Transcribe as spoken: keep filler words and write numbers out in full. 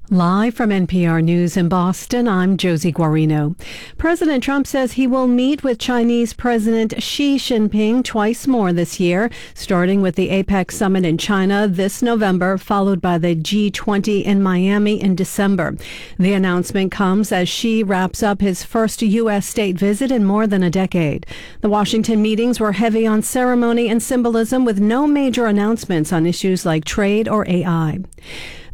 Live from N P R News in Boston, I'm Josie Guarino. President Trump says he will meet with Chinese President Xi Jinping twice more this year, starting with the APEC summit in China this November, followed by the G twenty in Miami in December. The announcement comes as Xi wraps up his first U S state visit in more than a decade. The Washington meetings were heavy on ceremony and symbolism, with no major announcements on issues like trade or A I.